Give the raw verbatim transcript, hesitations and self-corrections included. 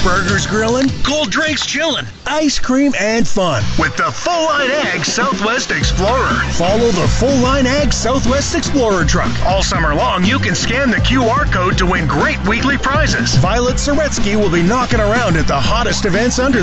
burgers grilling, Cold drinks chilling. ice cream, and fun. With the Full Line Ag Southwest Explorer. Follow the Full Line Ag Southwest Explorer truck. All summer long, you can scan the Q R code to win great weekly prizes. Violet Soretsky will be knocking around at the hottest events under